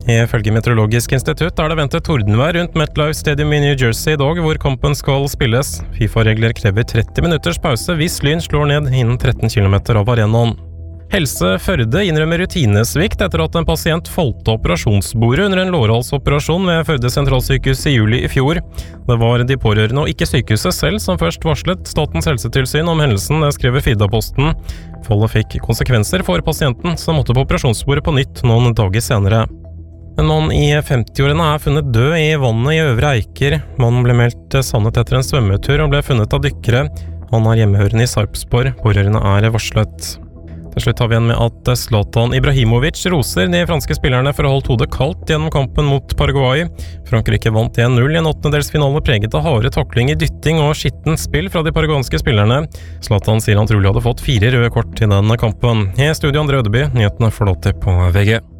Ifølge Meteorologisk institutt det ventet tordenvær rundt MetLife Stadium i New Jersey I dag, hvor kampen skal spilles. FIFA-regler krever 30 minutters pause hvis Lyn slår ned innen 13 km av arenaen. Helse Førde innrømmer rutinesvikt etter at en pasient falt av operasjonsbordet under en lårhalsoperasjon ved Førde sentralsykehus I juli I fjor. Det var de pårørende og ikke sykehuset selv som først varslet Statens helsetilsyn om hendelsen, det skriver Firdaposten. Fallet fikk konsekvenser for pasienten, som måtte på operasjonsbordet på nytt noen dager senere. En mann I 50-årene funnet død I vannet I Øvre Eiker. Mannen ble meldt savnet etter en svømmetur og ble funnet av dykkere. Han hjemmehørende I Sarpsborg, pårørende varslet. Til slutt har vi igjen med at Zlatan Ibrahimovic roser de franske spillerne for å ha holdt hodet kaldt gjennom kampen mot Paraguay. Frankrike vant 1-0 I en åttendedelsfinale preget av harde taklinger, dytting og skittent spill fra de paraguanske spillerne. Zlatan sier han trolig hadde fått 4 røde kort I denne kampen. I studio André Ødeby, nyhetene får lov til på VG.